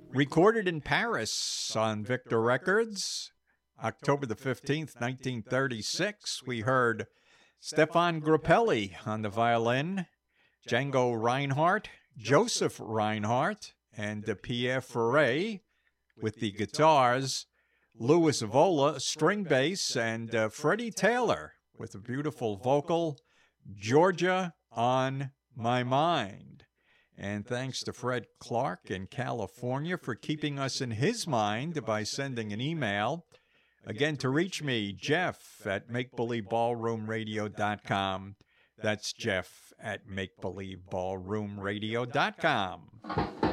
Recorded in Paris on Victor Records, October the 15th, 1936, we heard Stefan Grappelli on the violin, Django Reinhardt, Joseph Reinhardt, and Pierre Ferré with the guitars, Louis Vola, string bass, and Freddie Taylor with a beautiful vocal, Georgia on My Mind. And thanks to Fred Clark in California for keeping us in his mind by sending an email. Again, to reach me, Jeff at MakeBelieveBallroomRadio.com. That's Jeff at MakeBelieveBallroomRadio.com.